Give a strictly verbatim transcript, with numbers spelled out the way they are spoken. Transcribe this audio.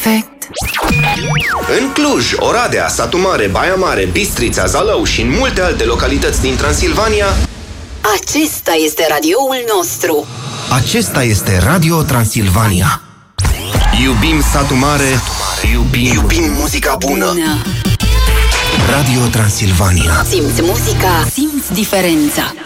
Perfect. În Cluj, Oradea, Satu Mare, Baia Mare, Bistrița, Zalău și în multe alte localități din Transilvania, acesta este radioul nostru. acesta este Radio Transilvania. Iubim Satu Mare, iubim, iubim muzica bună. Bună. Radio Transilvania. Simți muzica, simți diferența.